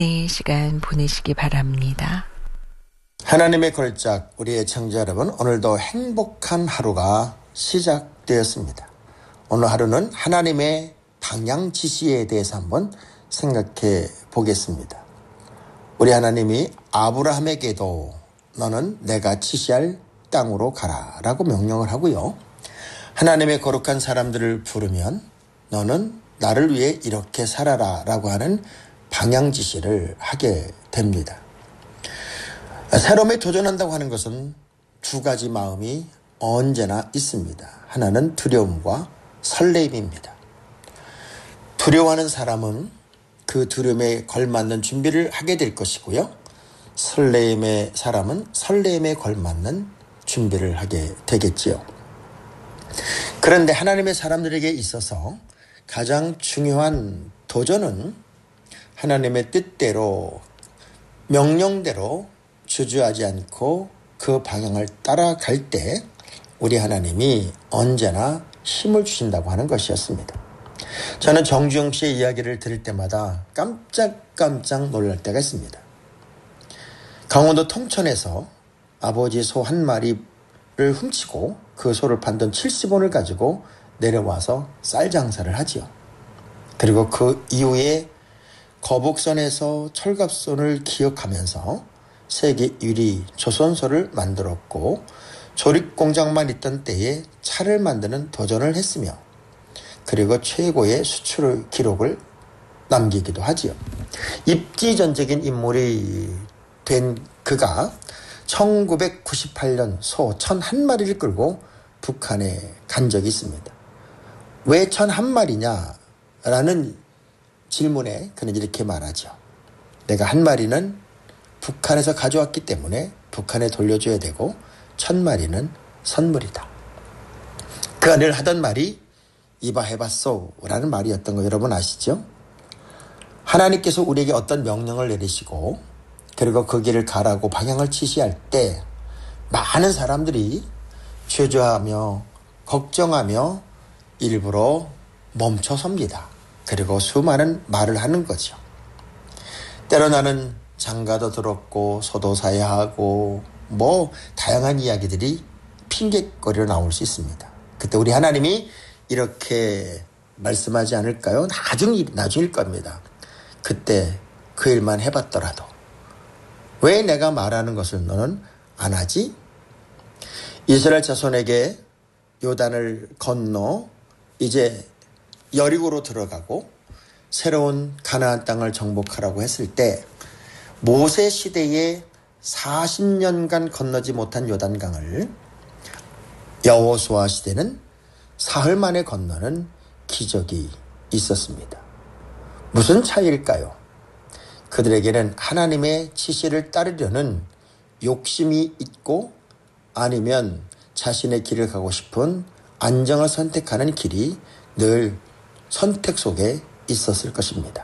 네, 시간 보내시기 바랍니다. 하나님의 걸작, 우리 애청자 여러분, 오늘도 행복한 하루가 시작되었습니다. 오늘 하루는 하나님의 방향 지시에 대해서 한번 생각해 보겠습니다. 우리 하나님이 아브라함에게도 너는 내가 지시할 땅으로 가라 라고 명령을 하고요. 하나님의 거룩한 사람들을 부르면 너는 나를 위해 이렇게 살아라 라고 하는 방향 지시를 하게 됩니다. 새로움에 도전한다고 하는 것은 두 가지 마음이 언제나 있습니다. 하나는 두려움과 설레임입니다. 두려워하는 사람은 그 두려움에 걸맞는 준비를 하게 될 것이고요. 설레임의 사람은 설레임에 걸맞는 준비를 하게 되겠지요. 그런데 하나님의 사람들에게 있어서 가장 중요한 도전은 하나님의 뜻대로 명령대로 주저하지 않고 그 방향을 따라갈 때 우리 하나님이 언제나 힘을 주신다고 하는 것이었습니다. 저는 정주영 씨의 이야기를 들을 때마다 깜짝 놀랄 때가 있습니다. 강원도 통천에서 아버지 소 한 마리를 훔치고 그 소를 판돈 70원을 가지고 내려와서 쌀 장사를 하지요. 그리고 그 이후에 거북선에서 철갑선을 기억하면서 세계 1위 조선소를 만들었고 조립공장만 있던 때에 차를 만드는 도전을 했으며 그리고 최고의 수출 기록을 남기기도 하지요. 입지전적인 인물이 된 그가 1998년 소 1001마리를 끌고 북한에 간 적이 있습니다. 왜 1001마리냐? 라는 질문에 그는 이렇게 말하죠. 내가 한 마리는 북한에서 가져왔기 때문에 북한에 돌려줘야 되고 1000마리는 선물이다. 그가 늘 하던 말이 이봐 해봤소 라는 말이었던 거 여러분 아시죠? 하나님께서 우리에게 어떤 명령을 내리시고 그리고 그 길을 가라고 방향을 지시할 때 많은 사람들이 주저하며 걱정하며 일부러 멈춰섭니다. 그리고 수많은 말을 하는 거죠. 때로 나는 장가도 들었고 소도 사야 하고 다양한 이야기들이 핑계거리로 나올 수 있습니다. 그때 우리 하나님이 이렇게 말씀하지 않을까요? 나중일 겁니다. 그때 그 일만 해봤더라도 왜 내가 말하는 것을 너는 안 하지? 이스라엘 자손에게 요단을 건너 이제 여리고로 들어가고 새로운 가나안 땅을 정복하라고 했을 때 모세 시대에 40년간 건너지 못한 요단강을 여호수아 시대는 사흘 만에 건너는 기적이 있었습니다. 무슨 차이일까요? 그들에게는 하나님의 지시를 따르려는 욕심이 있고 아니면 자신의 길을 가고 싶은 안정을 선택하는 길이 늘 선택 속에 있었을 것입니다.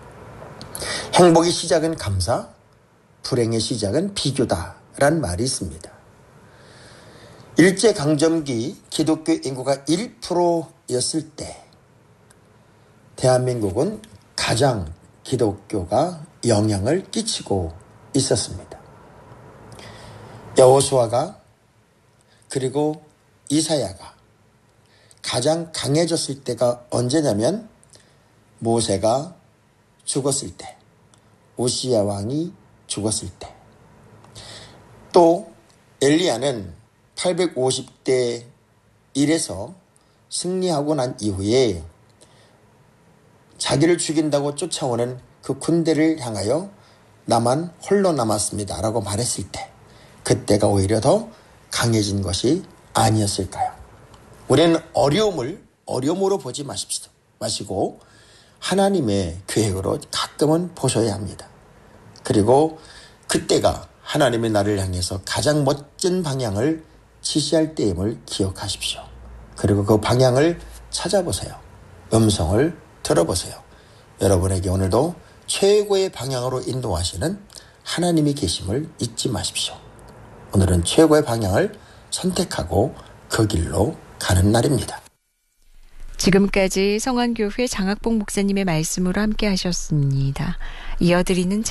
행복의 시작은 감사, 불행의 시작은 비교다라는 말이 있습니다. 일제강점기 기독교 인구가 1%였을 때 대한민국은 가장 기독교가 영향을 끼치고 있었습니다. 여호수아가 그리고 이사야가 가장 강해졌을 때가 언제냐면 모세가 죽었을 때, 우시야 왕이 죽었을 때, 또 엘리야는 850대 1에서 승리하고 난 이후에 자기를 죽인다고 쫓아오는 그 군대를 향하여 나만 홀로 남았습니다 라고 말했을 때 그때가 오히려 더 강해진 것이 아니었을까요? 우리는 어려움으로 보지 마시고 하나님의 계획으로 가끔은 보셔야 합니다. 그리고 그때가 하나님의 나를 향해서 가장 멋진 방향을 지시할 때임을 기억하십시오. 그리고 그 방향을 찾아보세요. 음성을 들어보세요. 여러분에게 오늘도 최고의 방향으로 인도하시는 하나님이 계심을 잊지 마십시오. 오늘은 최고의 방향을 선택하고 그 길로 가는 날입니다. 지금까지 성안교회 장학봉 목사님의 말씀으로 함께 하셨습니다. 이어드리는